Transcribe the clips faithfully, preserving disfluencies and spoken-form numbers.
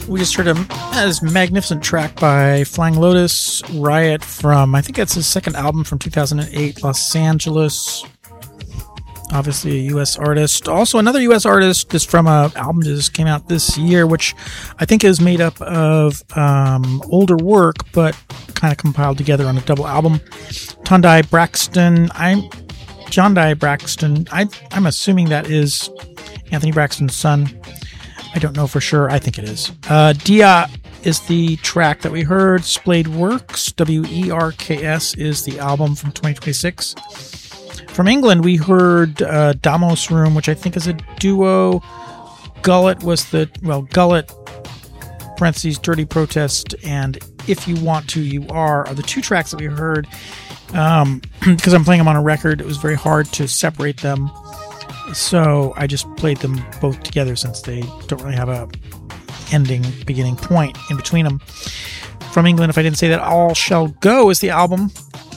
We just heard a, this magnificent track by Flying Lotus, Riot, from, I think that's his second album from two thousand eight, Los Angeles. Obviously a U S artist. Also another U S artist is from an album that just came out this year, which I think is made up of um, older work, but kind of compiled together on a double album. Tondai Braxton. I'm John Dye Braxton. I, I'm assuming that is Anthony Braxton's son. I don't know for sure. I think it is. Uh, Dia is the track that we heard. Splayed Works, W E R K S, is the album from twenty twenty-six. From England, we heard uh, Damos Room, which I think is a duo. Gullet was the, well, Gullet, parentheses, Dirty Protest, and If You Want To, You Are, are the two tracks that we heard. Um, because I'm playing them on a record, it was very hard to separate them. So I just played them both together since they don't really have a ending, beginning point in between them. From England, if I didn't say that, All Shall Go is the album.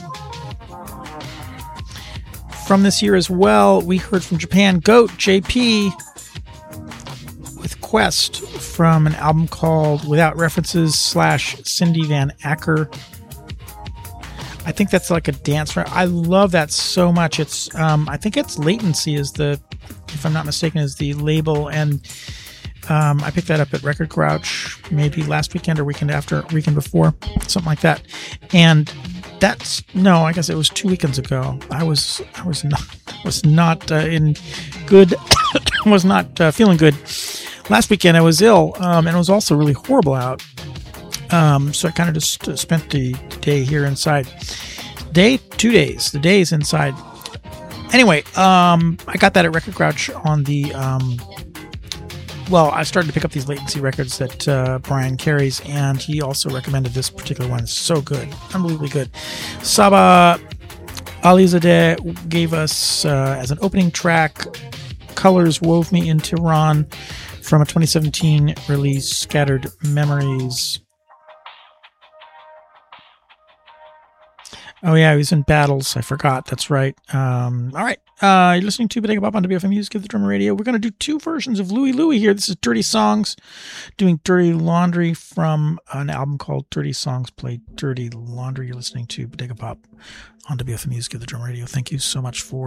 From this year as well, we heard from Japan, Goat, J P, with Quest, from an album called Without References slash Cindy Van Acker. I think that's like a dance. I love that so much. It's, um, I think it's Latency is the, if I'm not mistaken, is the label. And um, I picked that up at Record Crouch maybe last weekend or weekend after, weekend before, something like that. And that's, no, I guess it was two weekends ago. I was, I was not, was not uh, in good, was not uh, feeling good. Last weekend I was ill, um, and it was also really horrible out. Um, so I kind of just uh, spent the day here inside. Day, two days. The days inside. Anyway, um, I got that at Record Crouch on the, um, well, I started to pick up these Latency records that uh, Brian carries, and he also recommended this particular one. It's so good. Unbelievably good. Saba Alizadeh gave us, uh, as an opening track, Colors Wove Me into Ron, from a twenty seventeen release, Scattered Memories. Oh, yeah, he was in Battles. I forgot. That's right. Um, all right. Uh, you're listening to Bodega Pop on W F M Music, Give the Drummer Radio. We're going to do two versions of Louie Louie here. This is Dirty Songs, doing Dirty Laundry from an album called Dirty Songs Play Dirty Laundry. You're listening to Bodega Pop on W F M Music, Give the Drummer Radio. Thank you so much for